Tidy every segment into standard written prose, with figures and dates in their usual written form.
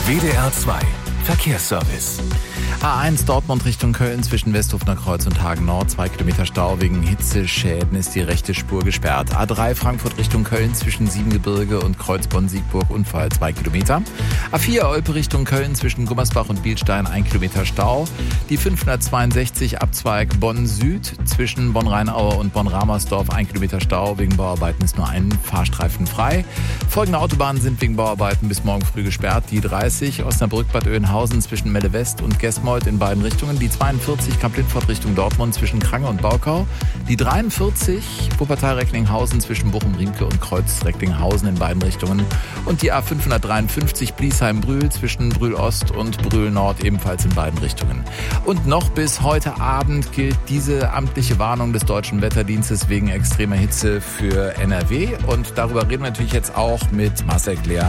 WDR 2 Verkehrsservice. A1 Dortmund Richtung Köln zwischen Westhofener Kreuz und Hagen Nord. 2 Kilometer Stau wegen Hitzeschäden ist die rechte Spur gesperrt. A3 Frankfurt Richtung Köln zwischen Siebengebirge und Kreuzbonn-Siegburg Unfall 2 Kilometer. A4 Olpe Richtung Köln zwischen Gummersbach und Bielstein 1 Kilometer Stau. Die 562 Abzweig Bonn Süd zwischen Bonn-Rheinaue und Bonn-Ramersdorf 1 Kilometer Stau. Wegen Bauarbeiten ist nur ein Fahrstreifen frei. Folgende Autobahnen sind wegen Bauarbeiten bis morgen früh gesperrt. Die 30 Osnabrück-Bad Oeynhausen zwischen Melle West und Gesmold in beiden Richtungen. Die 42 Kamp-Lindfort Richtung Dortmund zwischen Krange und Baukau. Die 43 Wuppertal-Recklinghausen zwischen Bochum-Riemke und Kreuz-Recklinghausen in beiden Richtungen. Und die A553 Bliesheim-Brühl zwischen Brühl-Ost und Brühl-Nord ebenfalls in beiden Richtungen. Und noch bis heute Abend gilt diese amtliche Warnung des Deutschen Wetterdienstes wegen extremer Hitze für NRW. Und darüber reden wir natürlich jetzt auch mit Marcel Kleer.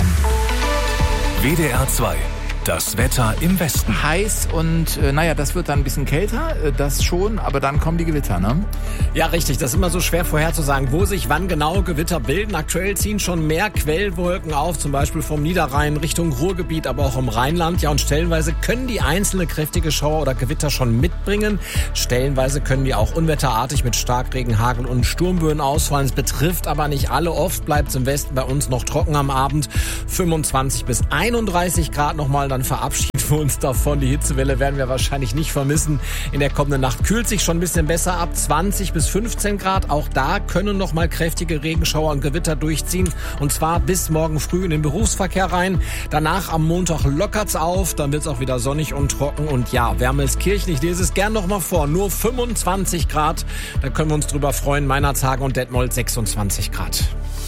WDR 2. Das Wetter im Westen. Heiß und das wird dann ein bisschen kälter, das schon, aber dann kommen die Gewitter, ne? Ja, richtig, das ist immer so schwer vorherzusagen, wo sich wann genau Gewitter bilden. Aktuell ziehen schon mehr Quellwolken auf, zum Beispiel vom Niederrhein Richtung Ruhrgebiet, aber auch im Rheinland. Ja, und stellenweise können die einzelne kräftige Schauer oder Gewitter schon mitbringen. Stellenweise können die auch unwetterartig mit Starkregen, Hagel und Sturmböen ausfallen. Es betrifft aber nicht alle. Oft bleibt es im Westen bei uns noch trocken am Abend. 25 bis 31 Grad nochmal. Dann verabschieden wir uns davon. Die Hitzewelle werden wir wahrscheinlich nicht vermissen. In der kommenden Nacht kühlt sich schon ein bisschen besser ab. 20 bis 15 Grad. Auch da können noch mal kräftige Regenschauer und Gewitter durchziehen. Und zwar bis morgen früh in den Berufsverkehr rein. Danach am Montag lockert's auf. Dann wird's auch wieder sonnig und trocken. Und ja, Wermelskirchen, ich lese es gern noch mal vor. Nur 25 Grad. Da können wir uns drüber freuen. Meinerzhagen und Detmold 26 Grad.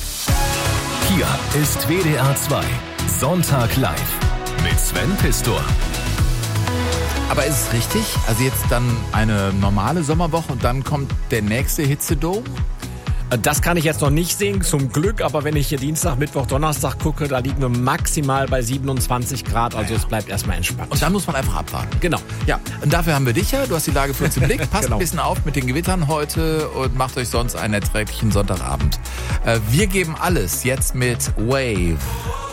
Hier ist WDR 2 Sonntag live. Mit Sven Pistor. Aber ist es richtig? Also jetzt dann eine normale Sommerwoche und dann kommt der nächste Hitzedom? Das kann ich jetzt noch nicht sehen, zum Glück. Aber wenn ich hier Dienstag, Mittwoch, Donnerstag gucke, da liegen wir maximal bei 27 Grad. Also es bleibt erstmal entspannt. Und dann muss man einfach abwarten. Genau. Ja, und dafür haben wir dich ja. Du hast die Lage für uns im Blick. Passt Genau. ein bisschen auf mit den Gewittern heute und macht euch sonst einen erträglichen Sonntagabend. Wir geben alles jetzt mit Wave.